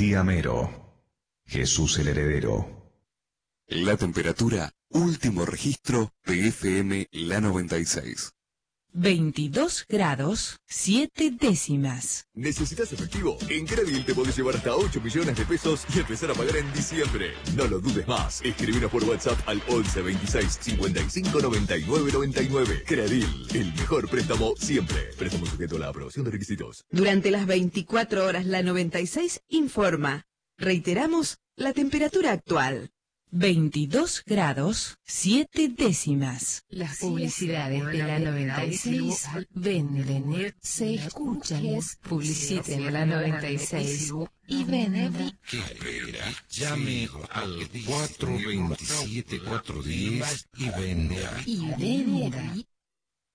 Tía Mero. Jesús el Heredero. La temperatura, último registro de FM La 96. 22 grados, 7 décimas. ¿Necesitas efectivo? En Credil te podés llevar hasta 8 millones de pesos y empezar a pagar en diciembre. No lo dudes más. Escribinos por WhatsApp al 11 26 55 99 99. Credil, el mejor préstamo siempre. Préstamo sujeto a la aprobación de requisitos. Durante las 24 horas la 96 informa. Reiteramos la temperatura actual. 22 grados, 7 décimas. Las publicidades de la 96 venden, se escuchan, publiciten a la 96 y venden. ¿Qué espera? Llame al 427-410 y venda. Y venda.